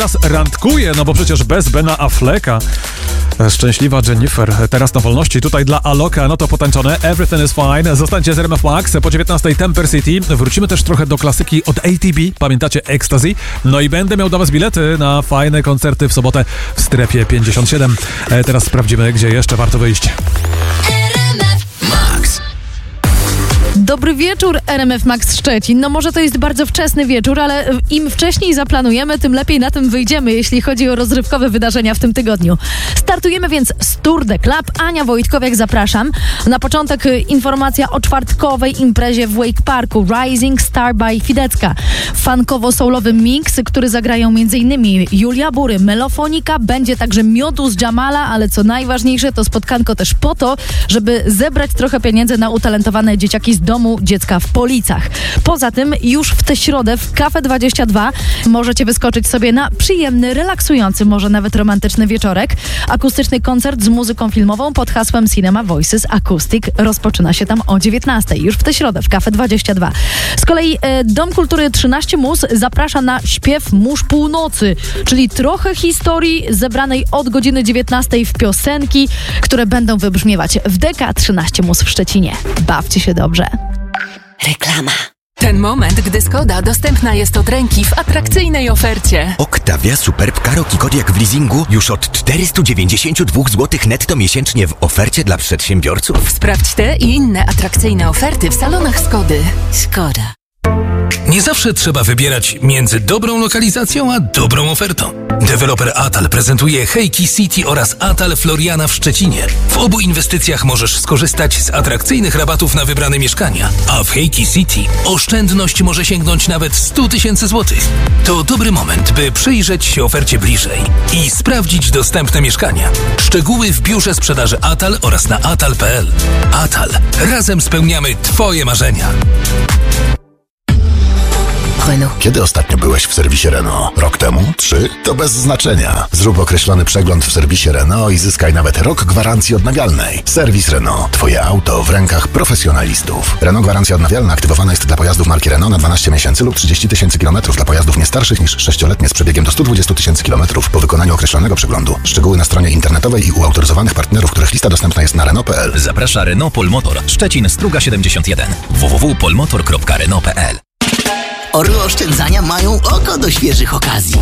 teraz randkuje, no bo przecież bez Bena Afflecka. Szczęśliwa Jennifer, teraz na wolności. Tutaj dla Aloka, no to potańczone Everything is Fine. Zostańcie z RMF Max. Po 19:00 Temper City. Wrócimy też trochę do klasyki od ATB. Pamiętacie Ecstasy? No i będę miał dla was bilety na fajne koncerty w sobotę w strefie 57. Teraz sprawdzimy, gdzie jeszcze warto wyjść. Dobry wieczór, RMF Max Szczecin. No może to jest bardzo wczesny wieczór, ale im wcześniej zaplanujemy, tym lepiej na tym wyjdziemy, jeśli chodzi o rozrywkowe wydarzenia w tym tygodniu. Startujemy więc z Tour de Club. Ania Wojtkowiak, zapraszam. Na początek informacja o czwartkowej imprezie w Wake Parku Rising Star by Fidecka. Funkowo-soulowy mix, który zagrają m.in. Julia Bury, Melofonika, będzie także Miodu z Jamala, ale co najważniejsze, to spotkanko też po to, żeby zebrać trochę pieniędzy na utalentowane dzieciaki z Domu Dziecka w Policach. Poza tym już w tę środę w Cafe 22 możecie wyskoczyć sobie na przyjemny, relaksujący, może nawet romantyczny wieczorek. Akustyczny koncert z muzyką filmową pod hasłem Cinema Voices Acoustic rozpoczyna się tam o 19:00. Już w tę środę w Cafe 22. Z kolei Dom Kultury 13 Mus zaprasza na śpiew Mórz Północy, czyli trochę historii zebranej od godziny 19:00 w piosenki, które będą wybrzmiewać w DK 13 Mus w Szczecinie. Bawcie się dobrze. Reklama. Ten moment, gdy Skoda dostępna jest od ręki w atrakcyjnej ofercie. Octavia Superb Karoq i Kodiaq w leasingu już od 492 zł netto miesięcznie w ofercie dla przedsiębiorców. Sprawdź te i inne atrakcyjne oferty w salonach Skody. Skoda. Nie zawsze trzeba wybierać między dobrą lokalizacją a dobrą ofertą. Deweloper Atal prezentuje Hejki City oraz Atal Floriana w Szczecinie. W obu inwestycjach możesz skorzystać z atrakcyjnych rabatów na wybrane mieszkania, a w Hejki City oszczędność może sięgnąć nawet 100 000 złotych. To dobry moment, by przyjrzeć się ofercie bliżej i sprawdzić dostępne mieszkania. Szczegóły w biurze sprzedaży Atal oraz na atal.pl. Atal. Razem spełniamy Twoje marzenia. Renault. Kiedy ostatnio byłeś w serwisie Renault? Rok temu? 3? To bez znaczenia. Zrób określony przegląd w serwisie Renault i zyskaj nawet rok gwarancji odnawialnej. Serwis Renault. Twoje auto w rękach profesjonalistów. Renault gwarancja odnawialna aktywowana jest dla pojazdów marki Renault na 12 miesięcy lub 30 000 km dla pojazdów nie starszych niż 6-letnie z przebiegiem do 120 000 km po wykonaniu określonego przeglądu. Szczegóły na stronie internetowej i u autoryzowanych partnerów, których lista dostępna jest na Renault.pl. Zaprasza Renault Polmotor. Szczecin, Struga 71. www.polmotor.renault.pl. Orły oszczędzania mają oko do świeżych okazji.